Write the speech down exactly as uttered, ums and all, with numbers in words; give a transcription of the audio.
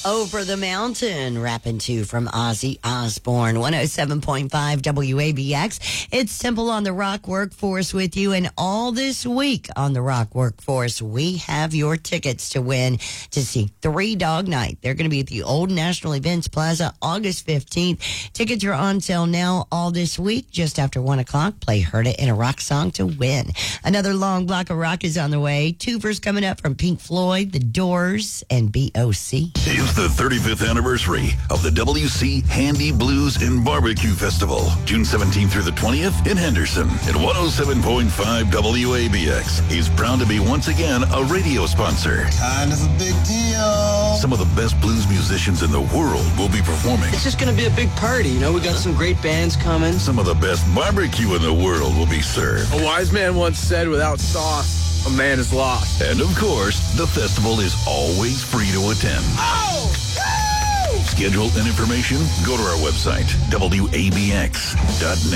Over the Mountain, rapping to from Ozzy Osbourne, one oh seven point five W A B X. It's Temple on the Rock Workforce with you, and all this week on the Rock Workforce, we have your tickets to win to see Three Dog Night. They're going to be at the Old National Events Plaza August fifteenth. Tickets are on sale now all this week, just after one o'clock. Play Heard It in a Rock Song to win. Another long block of rock is on the way. Twofers coming up from Pink Floyd, The Doors, and B O C. It's the thirty-fifth anniversary of the W C Handy Blues and Barbecue Festival, June seventeenth through the twentieth in Henderson at one oh seven point five W A B X. He's proud to be once again a radio sponsor. Kind of a big deal. Some of the best blues musicians in the world will be performing. It's just going to be a big party, you know? We got some great bands coming. Some of the best barbecue in the world will be served. A wise man once said, without sauce, a man is lost. And of course, the festival is always free to attend. Oh! Woo! Schedule and information, go to our website, W A B X dot net.